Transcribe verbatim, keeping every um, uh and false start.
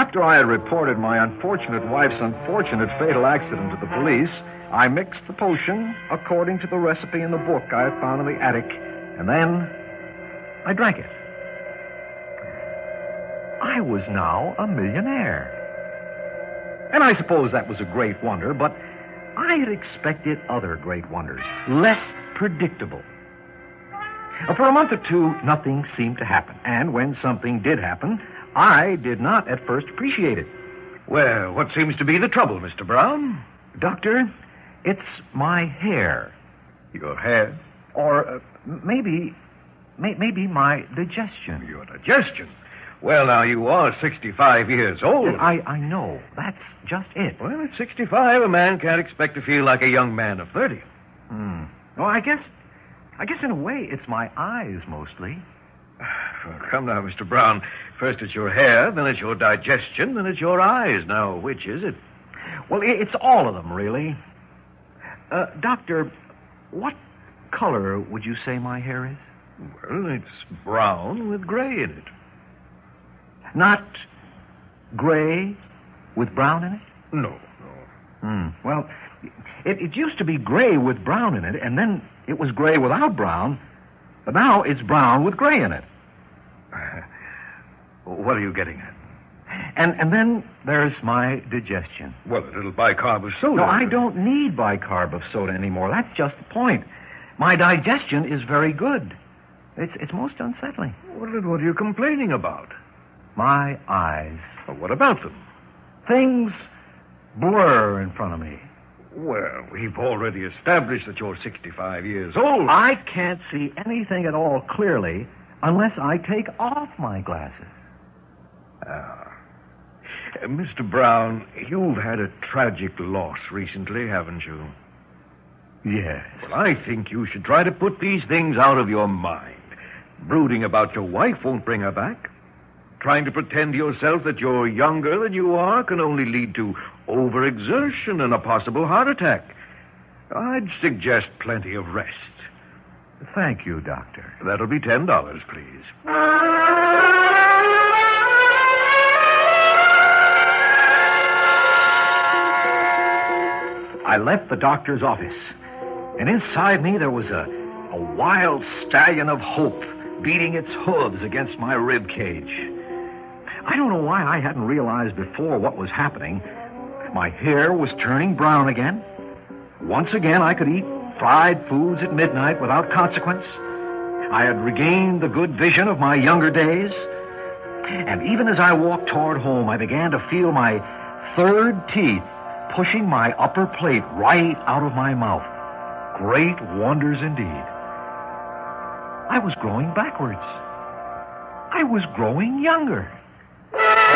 after I had reported my unfortunate wife's unfortunate fatal accident to the police, I mixed the potion according to the recipe in the book I had found in the attic, and then I drank it. I was now a millionaire. And I suppose that was a great wonder, but I had expected other great wonders, less predictable. For a month or two, nothing seemed to happen. And when something did happen, I did not at first appreciate it. Well, what seems to be the trouble, Mister Brown? Doctor, it's my hair. Your hair? Or uh, maybe, may, maybe my digestion. Your digestion? Well, now, you are sixty-five years old. I, I know. That's just it. Well, at sixty-five, a man can't expect to feel like a young man of thirty. Hmm. Well, I guess, I guess in a way, it's my eyes mostly. Well, come now, Mister Brown. First it's your hair, then it's your digestion, then it's your eyes. Now, which is it? Well, it's all of them, really. Uh, doctor, what color would you say my hair is? Well, it's brown with gray in it. Not gray with brown in it? No, no. Hmm. Well, it, it used to be gray with brown in it, and then it was gray without brown, but now it's brown with gray in it. What are you getting at? And and then there's my digestion. Well, a little bicarb of soda. No, I don't need bicarb of soda anymore. That's just the point. My digestion is very good. It's it's most unsettling. Well, then what are you complaining about? My eyes. Well, what about them? Things blur in front of me. Well, we've already established that you're sixty-five years old. I can't see anything at all clearly unless I take off my glasses. Ah. Uh, Mister Brown, you've had a tragic loss recently, haven't you? Yes. Well, I think you should try to put these things out of your mind. Brooding about your wife won't bring her back. Trying to pretend to yourself that you're younger than you are can only lead to overexertion and a possible heart attack. I'd suggest plenty of rest. Thank you, Doctor. That'll be ten dollars, please. I left the doctor's office, and inside me there was a, a wild stallion of hope beating its hooves against my rib cage. I don't know why I hadn't realized before what was happening. My hair was turning brown again. Once again, I could eat fried foods at midnight without consequence. I had regained the good vision of my younger days. And even as I walked toward home, I began to feel my third teeth pushing my upper plate right out of my mouth. Great wonders indeed. I was growing backwards. I was growing younger.